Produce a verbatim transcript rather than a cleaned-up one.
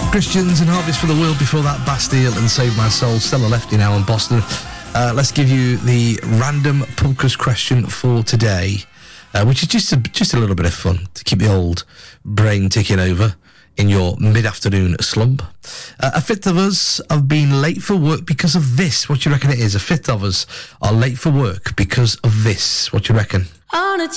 Christians and Harvest for the World, before that Bastille and Save My Soul. Stella Lefty now in Boston. Uh, let's give you the random pub quiz question for today, uh, which is just a, just a little bit of fun to keep the old brain ticking over in your mid-afternoon slump. Uh, a fifth of us have been late for work because of this. What do you reckon it is? A fifth of us are late for work because of this. What do you reckon? On a